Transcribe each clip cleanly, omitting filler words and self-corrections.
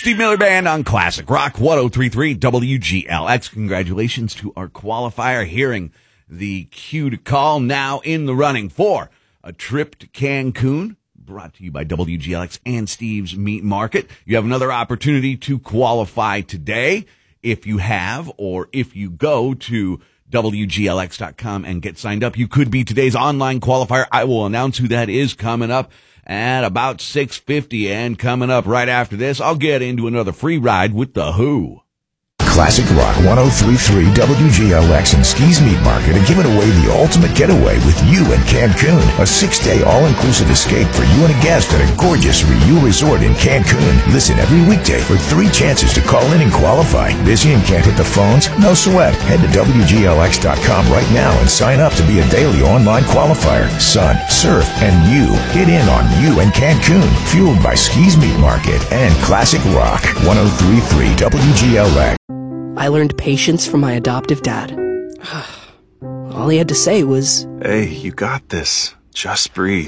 Steve Miller Band on Classic Rock 103.3 WGLX. Congratulations to our qualifier hearing the cue to call, now in the running for a trip to Cancun, brought to you by WGLX and Steve's Meat Market. You have another opportunity to qualify today if you have, or if you go to WGLX.com and get signed up. You could be today's online qualifier. I will announce who that is coming up at about 6:50, and coming up right after this, I'll get into another free ride with The Who. Classic Rock 103.3 WGLX and Ski's Meat Market are giving away the ultimate getaway with you in Cancun. A 6-day all-inclusive escape for you and a guest at a gorgeous Riu resort in Cancun. Listen every weekday for 3 chances to call in and qualify. Busy and can't hit the phones? No sweat. Head to WGLX.com right now and sign up to be a daily online qualifier. Sun, surf, and you. Get in on you in Cancun. Fueled by Ski's Meat Market and Classic Rock 103.3 WGLX. I learned patience from my adoptive dad. All he had to say was, "Hey, you got this. Just breathe."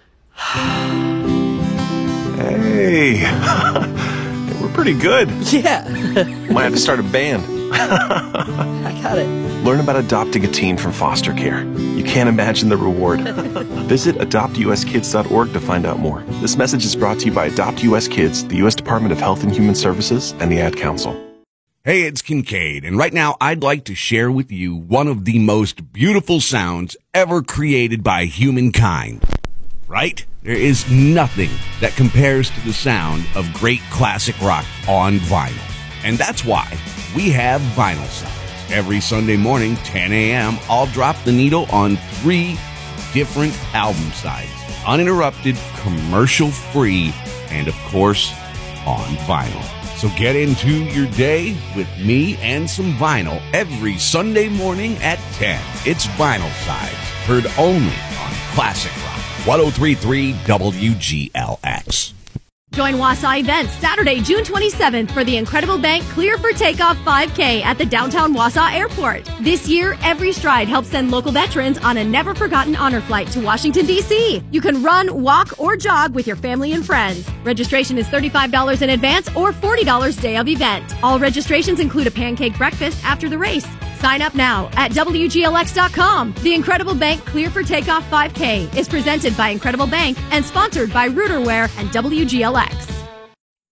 Hey, we're pretty good. yeah, Might have to start a band. I got it. Learn about adopting a teen from foster care. You can't imagine the reward. Visit adoptuskids.org to find out more. This message is brought to you by Adopt US Kids, the U.S. Department of Health and Human Services, and the Ad Council. Hey, it's Kincaid, and right now I'd like to share with you one of the most beautiful sounds ever created by humankind. Right? There is nothing that compares to the sound of great classic rock on vinyl. And that's why we have Vinyl Sides. Every Sunday morning, 10 a.m., I'll drop the needle on 3 different album sides. Uninterrupted, commercial-free, and of course, on vinyl. So get into your day with me and some vinyl every Sunday morning at 10. It's Vinyl Sides, heard only on Classic Rock 103.3 WGLX. Join Wausau Events Saturday, June 27th for the Incredible Bank Clear for Takeoff 5K at the downtown Wausau Airport. This year, Every Stride helps send local veterans on a never-forgotten honor flight to Washington, D.C. You can run, walk, or jog with your family and friends. Registration is $35 in advance or $40 day of event. All registrations include a pancake breakfast after the race. Sign up now at WGLX.com. The Incredible Bank Clear for Takeoff 5K is presented by Incredible Bank and sponsored by Rooterware and WGLX.